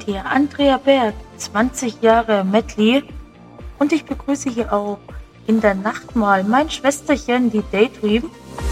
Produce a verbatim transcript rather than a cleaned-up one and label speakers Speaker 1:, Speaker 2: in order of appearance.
Speaker 1: hier Andrea Berg, zwanzig Jahre Medley, und ich begrüße hier auch in der Nacht mal mein Schwesterchen, die Daydream.